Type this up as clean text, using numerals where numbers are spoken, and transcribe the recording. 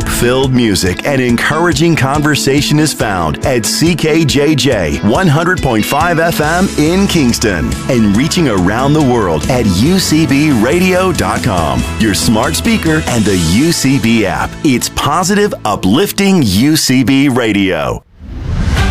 hope-filled music and encouraging conversation is found at CKJJ 100.5 FM in Kingston and reaching around the world at UCBradio.com, your smart speaker and the UCB app. It's positive, uplifting UCB Radio.